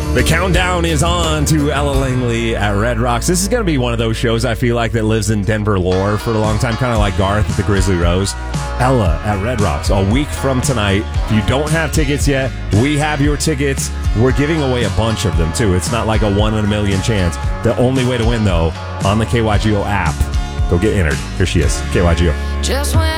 The countdown is on to Ella Langley at Red Rocks. This is going to be one of those shows I feel like that lives in Denver lore for a long time, kind of like Garth at the Grizzly Rose. Ella at Red Rocks a week from tonight. If you don't have tickets yet, we have your tickets. We're giving away a bunch of them, too. It's not like a 1 in a million chance. The only way to win, though, on the KYGO app. Go get entered. Here she is, KYGO. Just when